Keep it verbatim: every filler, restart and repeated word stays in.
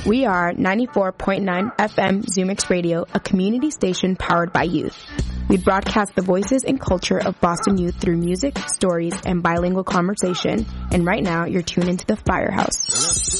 We are ninety-four point nine F M Zoomix Radio, a community station powered by youth. We broadcast the voices and culture of Boston youth through music, stories, and bilingual conversation. And right now, you're tuned into the Firehouse.